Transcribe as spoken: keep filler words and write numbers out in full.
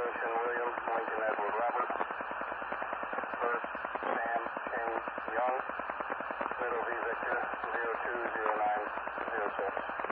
Ocean William, Lincoln Edward Robert. First, Sam King Young. Middle V Victor, zero two zero nine zero six.